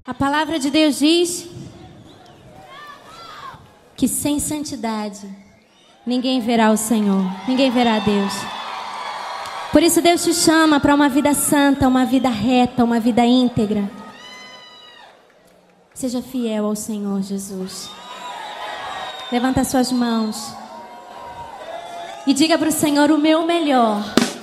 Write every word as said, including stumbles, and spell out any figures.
A palavra de Deus diz que sem santidade ninguém verá o Senhor, ninguém verá a Deus. Por isso Deus te chama para uma vida santa, uma vida reta, uma vida íntegra. Seja fiel ao Senhor Jesus. Levanta suas mãos e diga para o Senhor: o meu melhor